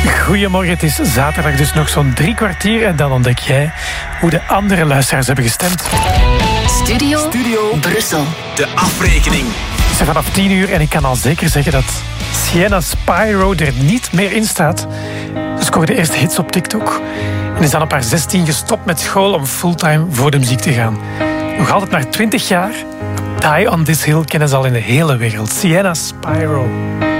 Goedemorgen, het is zaterdag, dus nog zo'n 3 kwartier en dan ontdek jij hoe de andere luisteraars hebben gestemd. Studio Brussel. De afrekening. Het is vanaf 10 uur en ik kan al zeker zeggen dat Sienna Spyro er niet meer in staat. Ze scoorde eerst hits op TikTok en is dan op haar 16 gestopt met school om fulltime voor de muziek te gaan. Nog altijd maar 20 jaar. Die on This Hill kennen ze al in de hele wereld. Sienna Spyro.